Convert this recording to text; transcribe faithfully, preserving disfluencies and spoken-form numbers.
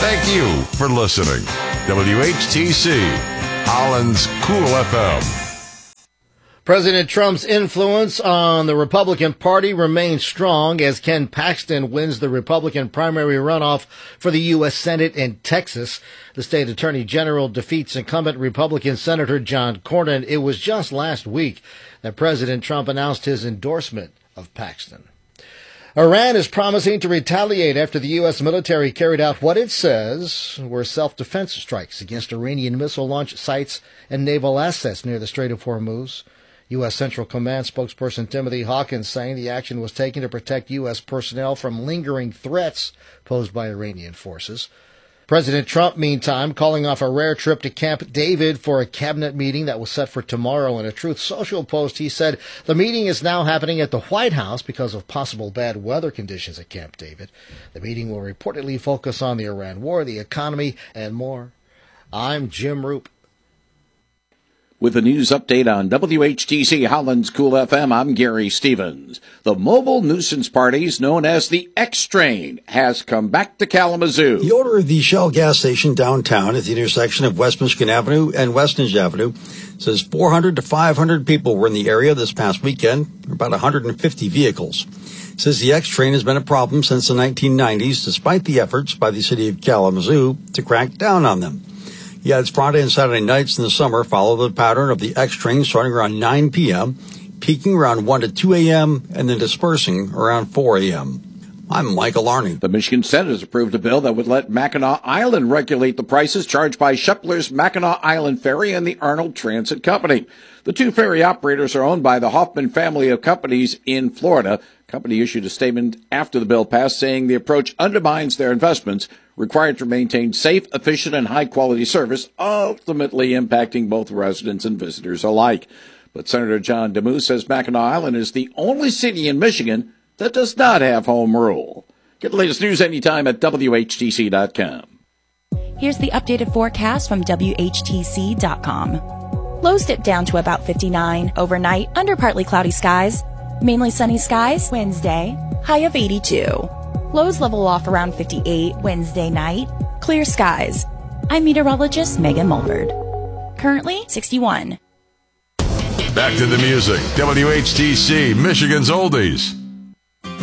Thank you for listening. W H T C, Holland's Cool F M. President Trump's influence on the Republican Party remains strong as Ken Paxton wins the Republican primary runoff for the U S Senate in Texas. The state attorney general defeats incumbent Republican Senator John Cornyn. It was just last week that President Trump announced his endorsement of Paxton. Iran is promising to retaliate after the U S military carried out what it says were self-defense strikes against Iranian missile launch sites and naval assets near the Strait of Hormuz. U S Central Command spokesperson Timothy Hawkins saying the action was taken to protect U S personnel from lingering threats posed by Iranian forces. President Trump, meantime, calling off a rare trip to Camp David for a cabinet meeting that was set for tomorrow. In a Truth Social post, he said the meeting is now happening at the White House because of possible bad weather conditions at Camp David. The meeting will reportedly focus on the Iran war, the economy, and more. I'm Jim Roop. With a news update on W H T C Holland's Cool F M, I'm Gary Stevens. The mobile nuisance parties known as the X-Train has come back to Kalamazoo. The owner of the Shell gas station downtown at the intersection of West Michigan Avenue and Westnedge Avenue says four hundred to five hundred people were in the area this past weekend, about one hundred fifty vehicles. Says the X-Train has been a problem since the nineteen nineties, despite the efforts by the city of Kalamazoo to crack down on them. He adds Friday and Saturday nights in the summer follow the pattern of the X-Train starting around nine p.m., peaking around one to two a.m., and then dispersing around four a.m. I'm Michael Arney. The Michigan Senate has approved a bill that would let Mackinac Island regulate the prices charged by Shepler's Mackinac Island Ferry and the Arnold Transit Company. The two ferry operators are owned by the Hoffman family of companies in Florida. The company issued a statement after the bill passed saying the approach undermines their investments required to maintain safe, efficient, and high-quality service, ultimately impacting both residents and visitors alike. But Senator John Demuth says Mackinac Island is the only city in Michigan that does not have home rule. Get the latest news anytime at W H T C dot com. Here's the updated forecast from W H T C dot com. Lows dip down to about fifty-nine. Overnight, under partly cloudy skies. Mainly sunny skies Wednesday. High of eighty-two. Lows level off around fifty-eight Wednesday night. Clear skies. I'm meteorologist Megan Mulford. Currently sixty-one. Back to the music. W H T C, Michigan's Oldies.